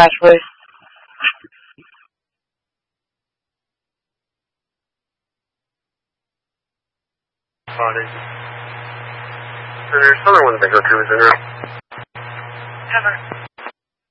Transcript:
crash, please? There's another one that go through, isn't there? Cover.